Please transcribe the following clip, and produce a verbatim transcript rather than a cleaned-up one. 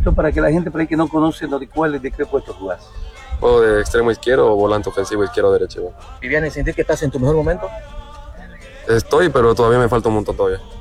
puesto para que la gente por ahí que no conoce de cuál, de qué puesto jugás? Juego de extremo izquierdo o volante ofensivo izquierdo derecho. Viviane, ¿sentís que estás en tu mejor momento? Estoy, pero todavía me falta un montón todavía.